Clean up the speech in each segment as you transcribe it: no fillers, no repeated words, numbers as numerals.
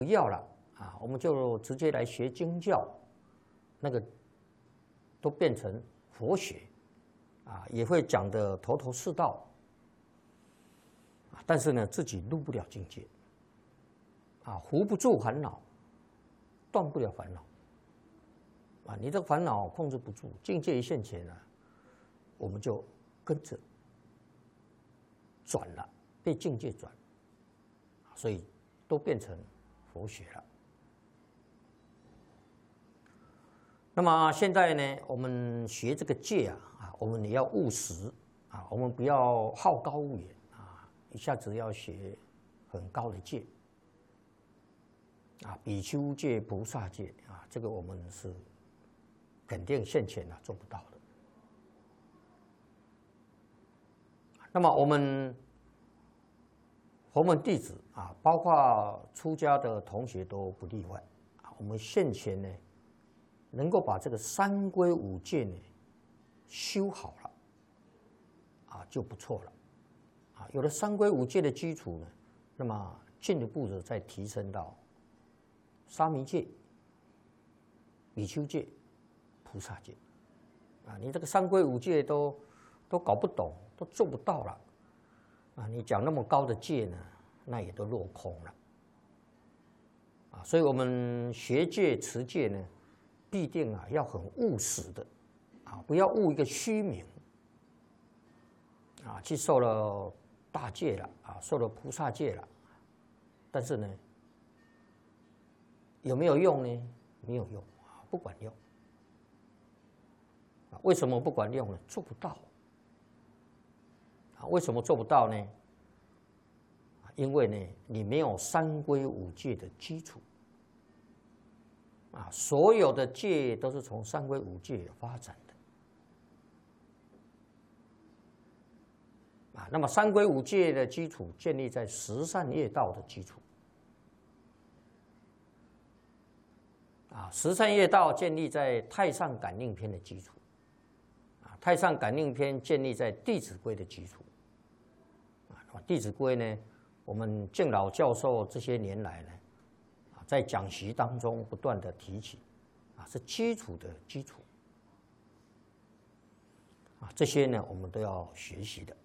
不要了啊，我们就直接来学经教，那个都变成佛学啊，也会讲得头头是道啊，但是呢，自己入不了境界啊，扶不住烦恼，断不了烦恼啊，你这个烦恼控制不住，境界一现前啊，我们就跟着转了，被境界转，所以都变成佛学了。那么现在呢，我们学这个戒啊，我们也要务实啊，我们不要好高骛远啊，一下子要学很高的戒啊，比丘戒、菩萨戒啊，这个我们是肯定现前做不到的。那么我们佛门弟子啊，包括出家的同学都不例外啊，我们现前呢，能够把这个三规五戒呢修好了啊，就不错了啊。有了三规五戒的基础呢，那么进一步的再提升到沙弥戒、比丘戒、菩萨戒啊。你这个三规五戒都搞不懂，都做不到了啊！你讲那么高的戒呢，那也都落空了啊。所以我们学戒持戒呢，必定要很务实的啊，不要务一个虚名啊，去受了大戒了啊，受了菩萨戒了，但是呢，有没有用呢？没有用啊，不管用啊。为什么不管用呢？做不到啊。为什么做不到呢？因为呢，你没有三规五戒的基础啊，所有的戒都是从三规五戒发展的啊。那么三规五戒的基础建立在十善业道的基础啊，十善业道建立在太上感应篇的基础啊，太上感应篇建立在弟子规的基础啊。弟子规呢，我们敬老教授这些年来呢，在讲习当中不断的提起啊，是基础的基础啊，这些呢我们都要学习的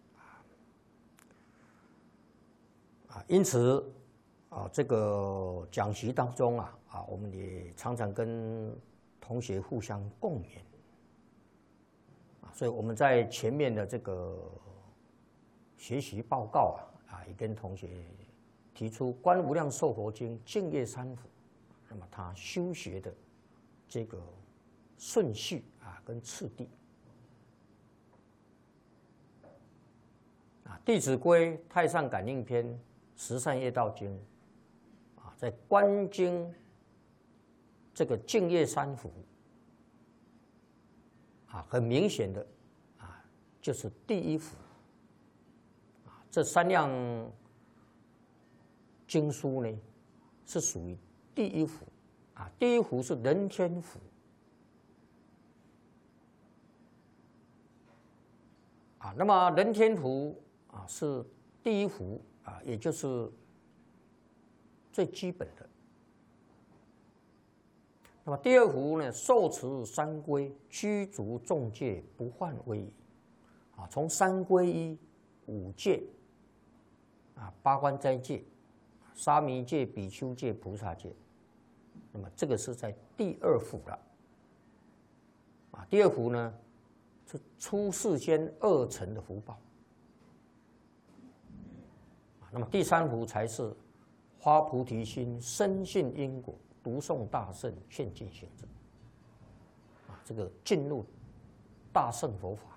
啊。因此啊，这个讲习当中我们也常常跟同学互相共勉啊，所以我们在前面的这个学习报告也跟同学提出《观无量寿佛经》净业三福，那么他修学的这个顺序跟次第啊，《弟子规》《太上感应篇》《十善业道经》啊，在观经这个净业三福啊，很明显的就是第一福啊，这三样经书呢是属于第一福啊，第一福是人天福啊，那么人天福是第一福啊，也就是最基本的。那么第二福呢，受持三规，居足众戒，不犯威仪啊，从三皈依、五戒啊、八关斋戒、沙弥戒、比丘戒、菩萨戒，那么这个是在第二福了啊。第二福呢是出世间二乘的福报啊，那么第三福才是发菩提心，深信因果，读诵大圣，劝进行者啊，这个进入大乘佛法。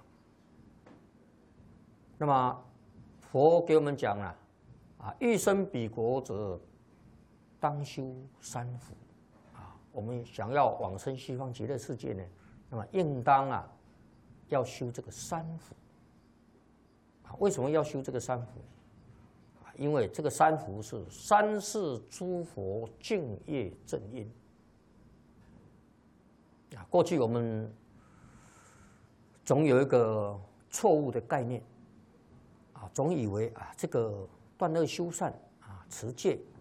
那么佛给我们讲了欲生彼国者，当修三福啊。我们想要往生西方极乐世界呢，那么应当要修这个三福啊。为什么要修这个三福？因为这个三福是三世诸佛净业正因啊。过去我们总有一个错误的概念啊，总以为这个断恶修善持戒